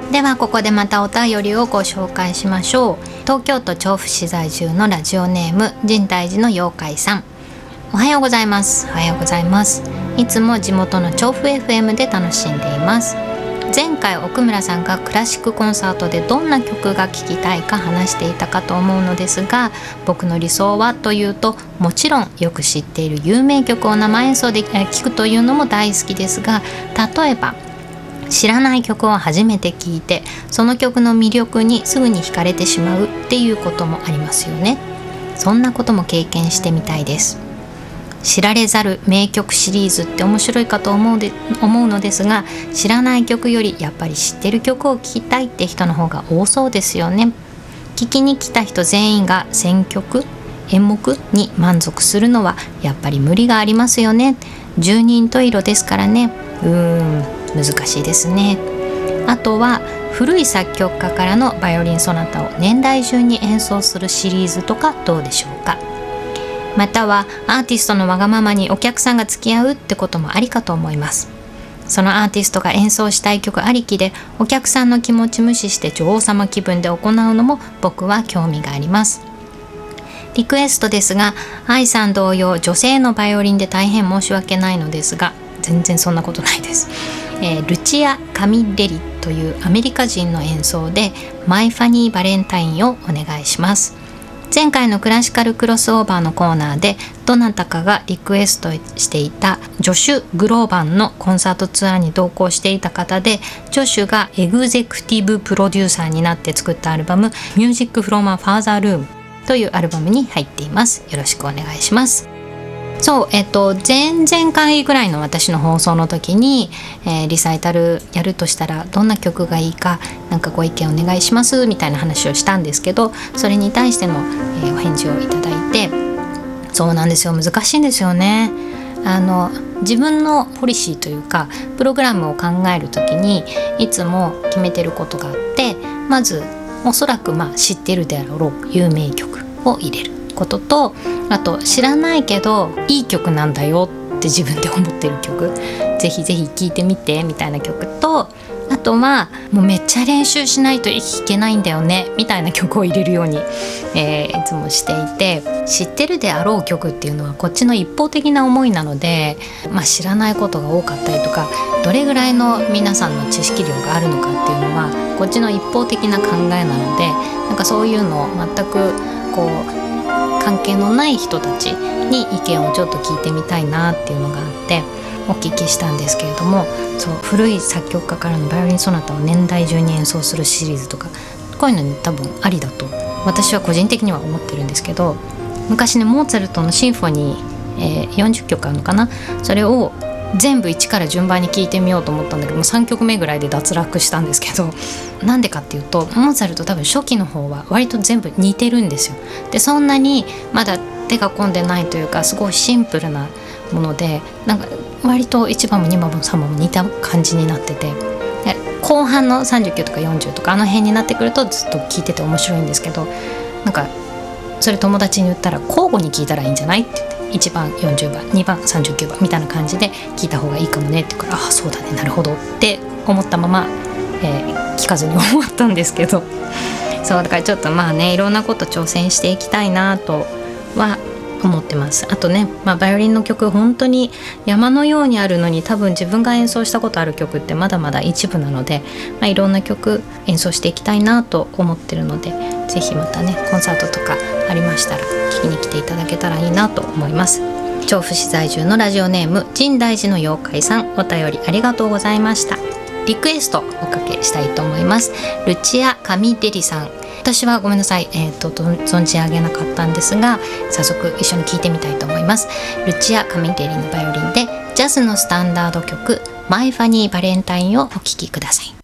ではここでまたお便りをご紹介しましょう。東京都調布市在住のラジオネーム深大寺の妖怪さん、おはようございます。おはようございます。いつも地元の調布 FM で楽しんでいます。前回奥村さんがクラシックコンサートでどんな曲が聴きたいか話していたかと思うのですが、僕の理想はというと、もちろんよく知っている有名曲を生演奏で聴くというのも大好きですが、例えば知らない曲を初めて聴いてその曲の魅力にすぐに惹かれてしまうっていうこともありますよね。そんなことも経験してみたいです。知られざる名曲シリーズって面白いかと思うのですが、知らない曲よりやっぱり知ってる曲を聴きたいって人の方が多そうですよね。聴きに来た人全員が選曲演目に満足するのはやっぱり無理がありますよね。十人十色ですからね。難しいですね。あとは古い作曲家からのバイオリンソナタを年代順に演奏するシリーズとかどうでしょうか。またはアーティストのわがままにお客さんが付き合うってこともありかと思います。そのアーティストが演奏したい曲ありきでお客さんの気持ち無視して女王様気分で行うのも僕は興味があります。リクエストですが、愛さん同様女性のバイオリンで大変申し訳ないのですが、全然そんなことないです。ルチア・カミレリというアメリカ人の演奏でマイ・ファニー・バレンタインをお願いします。前回のクラシカルクロスオーバーのコーナーでどなたかがリクエストしていたジョシュ・グローバンのコンサートツアーに同行していた方で、ジョシュがエグゼクティブプロデューサーになって作ったアルバムミュージックフロムアファーザールームというアルバムに入っています。よろしくお願いします。そう、前々回ぐらいの私の放送の時に、リサイタルやるとしたらどんな曲がいいかなんかご意見お願いしますみたいな話をしたんですけど、それに対しての、お返事をいただいて、そうなんですよ、難しいんですよね。自分のポリシーというかプログラムを考える時にいつも決めてることがあって、まずおそらく知ってるであろう有名曲を入れることと、あと知らないけどいい曲なんだよって自分で思ってる曲、ぜひぜひ聴いてみてみたいな曲と、あとはもうめっちゃ練習しないと弾けないんだよねみたいな曲を入れるように、いつもしていて、知ってるであろう曲っていうのはこっちの一方的な思いなので、知らないことが多かったりとか、どれぐらいの皆さんの知識量があるのかっていうのはこっちの一方的な考えなので、なんかそういうのを全くこう関係のない人たちに意見をちょっと聞いてみたいなっていうのがあってお聞きしたんですけれども、そう古い作曲家からのバイオリンソナタを年代順に演奏するシリーズとか、こういうのに多分ありだと私は個人的には思ってるんですけど、昔ねモーツァルトのシンフォニー、40曲あるのかな、それを全部一から順番に聴いてみようと思ったんだけども3曲目ぐらいで脱落したんですけど、なんでかっていうとモーツァルト多分初期の方は割と全部似てるんですよ。でそんなにまだ手が込んでないというか、すごいシンプルなもので、なんか割と1番も2番も3番も似た感じになってて、で後半の39とか40とかあの辺になってくるとずっと聴いてて面白いんですけど、なんかそれ友達に言ったら交互に聴いたらいいんじゃないって言って、1番40番2番39番みたいな感じで聴いた方がいいかもねって言うから、ああそうだねなるほどって思ったまま、聞かずに終わったんですけど、そうだからちょっといろんなこと挑戦していきたいなとは思ってます。あとね、バイオリンの曲本当に山のようにあるのに、多分自分が演奏したことある曲ってまだまだ一部なので、いろんな曲演奏していきたいなと思ってるので、ぜひまたねコンサートとかありましたら聞きに来ていただけたらいいなと思います。調布市在住のラジオネーム深大寺の妖怪さん、お便りありがとうございました。リクエストおかけしたいと思います。ルチア・カミデリさん、私はごめんなさい、存じ上げなかったんですが、早速一緒に聴いてみたいと思います。ルチア・カミデリのバイオリンでジャズのスタンダード曲マイ・ファニー・バレンタインをお聴きください。